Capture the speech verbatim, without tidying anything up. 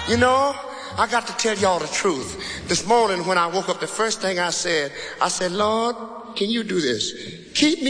You know, I got to tell y'all the truth. This morning when I woke up, the first thing I said, I said, Lord, can you do this? Keep me